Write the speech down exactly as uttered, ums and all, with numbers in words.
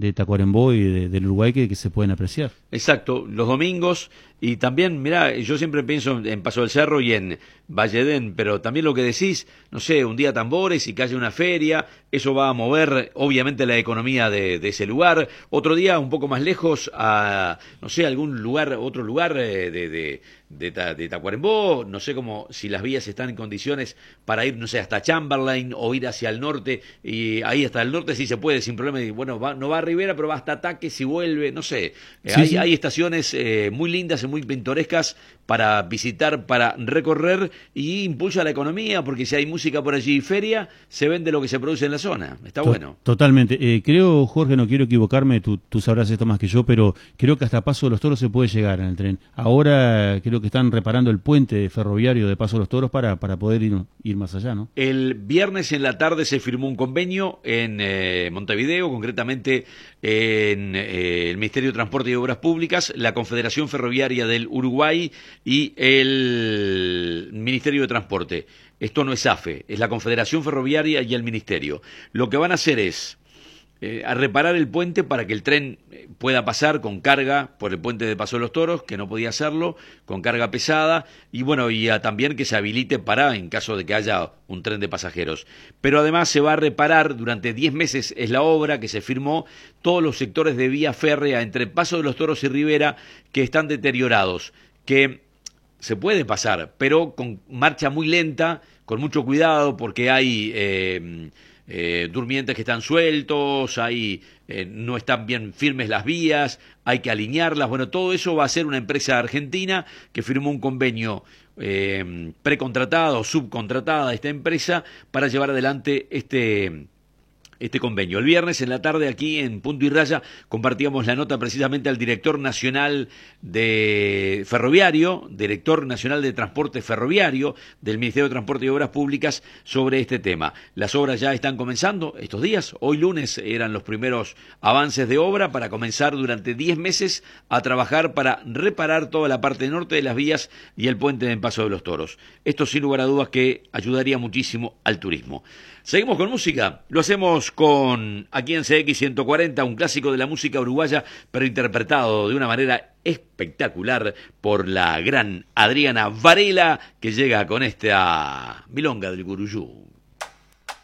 de Tacuarembó y de, del Uruguay que, que se pueden apreciar. Exacto, los domingos. Y también, mirá, yo siempre pienso en Paso del Cerro y en Valledén, pero también lo que decís, no sé, un día tambores y que haya una feria, eso va a mover obviamente la economía de, de ese lugar. Otro día un poco más lejos a, no sé, algún lugar, otro lugar de, de, de, de, de Tacuarembó, no sé cómo, si las vías están en condiciones para ir, no sé, hasta Chamberlain o ir hacia el norte, y ahí hasta el norte sí se puede sin problema, y bueno, va, no va a Rivera, pero va hasta Ataques y vuelve, no sé, Sí, hay, sí. hay estaciones eh, muy lindas, muy pintorescas para visitar, para recorrer y impulsa la economía, porque si hay música por allí y feria, se vende lo que se produce en la zona. Está To- bueno. Totalmente. Eh, creo, Jorge, no quiero equivocarme, tú, tú sabrás esto más que yo, pero creo que hasta Paso de los Toros se puede llegar en el tren. Ahora creo que están reparando el puente ferroviario de Paso de los Toros para, para poder ir, ir más allá, ¿no? El viernes en la tarde se firmó un convenio en eh, Montevideo, concretamente en eh, el Ministerio de Transporte y Obras Públicas, la Confederación Ferroviaria del Uruguay y el Ministerio de Transporte. Esto no es AFE, es la Confederación Ferroviaria y el Ministerio. Lo que van a hacer es eh, a reparar el puente para que el tren pueda pasar con carga por el puente de Paso de los Toros, que no podía hacerlo, con carga pesada, y bueno, y a, también que se habilite para, en caso de que haya un tren de pasajeros. Pero además se va a reparar, durante diez meses es la obra que se firmó, todos los sectores de vía férrea entre Paso de los Toros y Rivera que están deteriorados, que se puede pasar, pero con marcha muy lenta, con mucho cuidado, porque hay eh, eh, durmientes que están sueltos, hay eh, no están bien firmes las vías, hay que alinearlas. Bueno, todo eso va a ser una empresa argentina que firmó un convenio eh, precontratada o subcontratada a esta empresa para llevar adelante este este convenio. El viernes en la tarde aquí en Punto y Raya compartíamos la nota precisamente al director nacional de ferroviario, director nacional de transporte ferroviario del Ministerio de Transporte y Obras Públicas sobre este tema. Las obras ya están comenzando estos días. Hoy lunes eran los primeros avances de obra para comenzar durante diez meses a trabajar para reparar toda la parte norte de las vías y el puente de Paso de los Toros. Esto sin lugar a dudas que ayudaría muchísimo al turismo. Seguimos con música, lo hacemos con aquí en C X ciento cuarenta, un clásico de la música uruguaya, pero interpretado de una manera espectacular por la gran Adriana Varela, que llega con esta milonga del Guruyú.